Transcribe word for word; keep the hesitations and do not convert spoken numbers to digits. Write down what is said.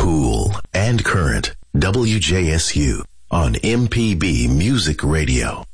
cool, and current. W J S U on M P B Music Radio.